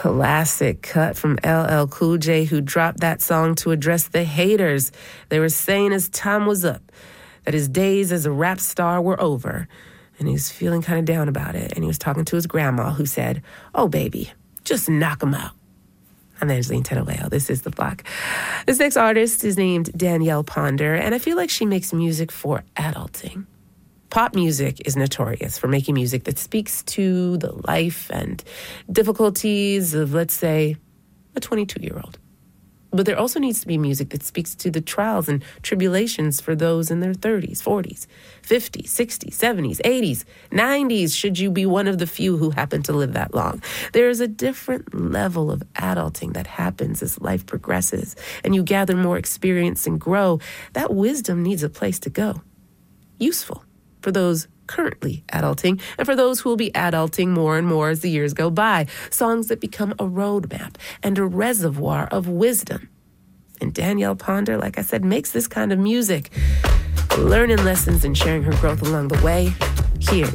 classic cut from LL Cool J, who dropped that song to address the haters. They were saying his time was up, that his days as a rap star were over, and he was feeling kind of down about it. And he was talking to his grandma, who said, "Oh, baby, just knock him out." I'm Angeline Tenaweo. This is The Block. This next artist is named Danielle Ponder, and I feel like she makes music for adulting. Pop music is notorious for making music that speaks to the life and difficulties of, let's say, a 22-year-old. But there also needs to be music that speaks to the trials and tribulations for those in their 30s, 40s, 50s, 60s, 70s, 80s, 90s, should you be one of the few who happen to live that long. There is a different level of adulting that happens as life progresses and you gather more experience and grow. That wisdom needs a place to go. Useful for those currently adulting, and for those who will be adulting more and more as the years go by. Songs that become a roadmap and a reservoir of wisdom. And Danielle Ponder, like I said, makes this kind of music, learning lessons and sharing her growth along the way. Here